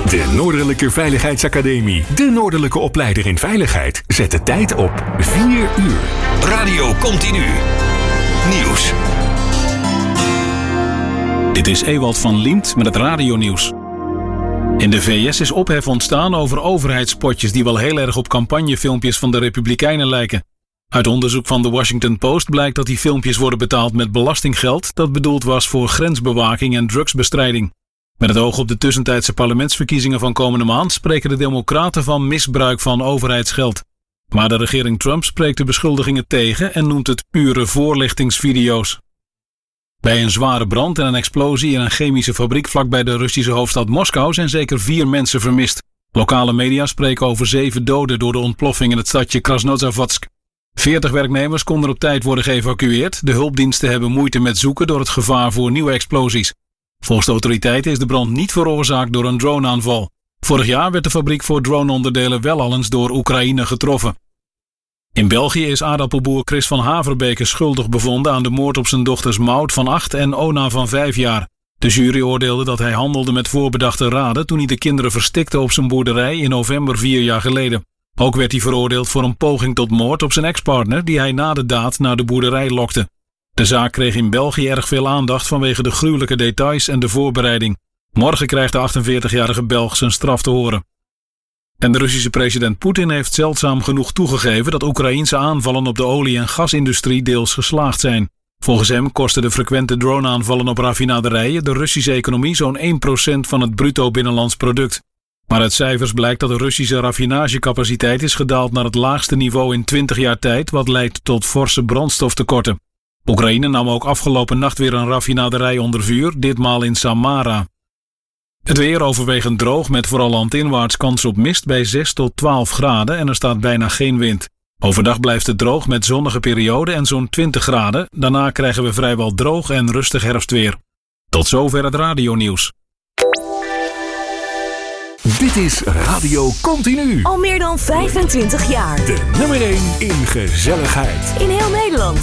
De Noordelijke Veiligheidsacademie. De Noordelijke opleider in veiligheid. Zet de tijd op 4 uur. Radio Continu. Nieuws. Dit is Ewald van Liemt met het radionieuws. In de VS is ophef ontstaan over overheidspotjes die wel heel erg op campagnefilmpjes van de Republikeinen lijken. Uit onderzoek van de Washington Post blijkt dat die filmpjes worden betaald met belastinggeld dat bedoeld was voor grensbewaking en drugsbestrijding. Met het oog op de tussentijdse parlementsverkiezingen van komende maand spreken de Democraten van misbruik van overheidsgeld. Maar de regering Trump spreekt de beschuldigingen tegen en noemt het pure voorlichtingsvideo's. Bij een zware brand en een explosie in een chemische fabriek vlakbij de Russische hoofdstad Moskou zijn zeker 4 mensen vermist. Lokale media spreken over 7 doden door de ontploffing in het stadje Krasnozavodsk. 40 werknemers konden op tijd worden geëvacueerd. De hulpdiensten hebben moeite met zoeken door het gevaar voor nieuwe explosies. Volgens de autoriteiten is de brand niet veroorzaakt door een droneaanval. Vorig jaar werd de fabriek voor droneonderdelen wel al eens door Oekraïne getroffen. In België is aardappelboer Chris van Haverbeke schuldig bevonden aan de moord op zijn dochters Maud van 8 en Ona van 5 jaar. De jury oordeelde dat hij handelde met voorbedachte raden toen hij de kinderen verstikte op zijn boerderij in november 4 jaar geleden. Ook werd hij veroordeeld voor een poging tot moord op zijn ex-partner die hij na de daad naar de boerderij lokte. De zaak kreeg in België erg veel aandacht vanwege de gruwelijke details en de voorbereiding. Morgen krijgt de 48-jarige Belg zijn straf te horen. En de Russische president Poetin heeft zeldzaam genoeg toegegeven dat Oekraïense aanvallen op de olie- en gasindustrie deels geslaagd zijn. Volgens hem kosten de frequente droneaanvallen op raffinaderijen de Russische economie zo'n 1% van het bruto binnenlands product. Maar uit cijfers blijkt dat de Russische raffinagecapaciteit is gedaald naar het laagste niveau in 20 jaar tijd, wat leidt tot forse brandstoftekorten. Oekraïne nam ook afgelopen nacht weer een raffinaderij onder vuur, ditmaal in Samara. Het weer overwegend droog met vooral landinwaarts kans op mist bij 6 tot 12 graden en er staat bijna geen wind. Overdag blijft het droog met zonnige perioden en zo'n 20 graden. Daarna krijgen we vrijwel droog en rustig herfstweer. Tot zover het radionieuws. Dit is Radio Continu. Al meer dan 25 jaar. De nummer 1 in gezelligheid. In heel Nederland.